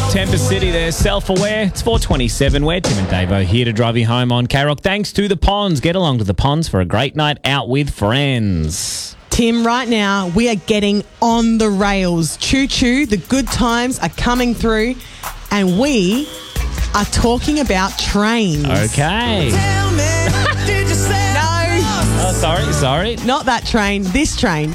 Tempest City there, self-aware. It's 4:27. We're Tim and Davo here to drive you home on K-Rock. Thanks to the Ponds. Get along to the Ponds for a great night out with friends. Tim, right now we are getting on the rails. Choo-choo, the good times are coming through and we are talking about trains. Okay. Tell me, did you say no? Oh, sorry. Not that train, this train.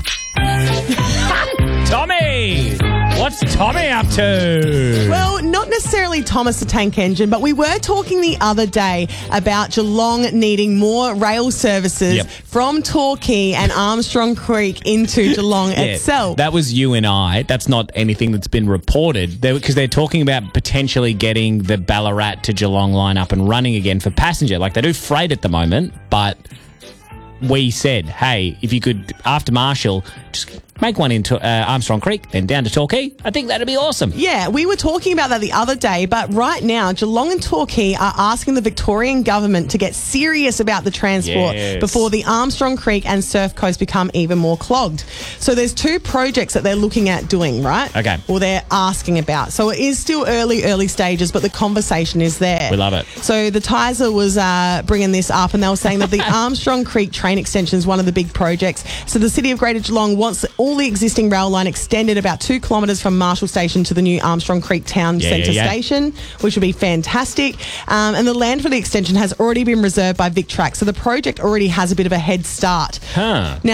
Tommy! What's Tommy up to? Well, not necessarily Thomas the Tank Engine, but we were talking the other day about Geelong needing more rail services from Torquay and Armstrong Creek into Geelong itself. That was you and I. That's not anything that's been reported. Because they're talking about potentially getting the Ballarat to Geelong line up and running again for passenger. Like, they do freight at the moment, but we said, hey, if you could, after Marshall, just make one into Armstrong Creek, then down to Torquay. I think that'd be awesome. Yeah, we were talking about that the other day, but right now, Geelong and Torquay are asking the Victorian government to get serious about the transport before the Armstrong Creek and Surf Coast become even more clogged. So there's two projects that they're looking at doing, right? Okay. Well, they're asking about. So it is still early stages, but the conversation is there. We love it. So the Tizer was bringing this up, and they were saying that the Armstrong Creek train extension is one of the big projects. So the City of Greater Geelong wants all the existing rail line extended about 2 kilometres from Marshall Station to the new Armstrong Creek Town Centre Station, which would be fantastic. And the land for the extension has already been reserved by VicTrack, so the project already has a bit of a head start. Huh. Now,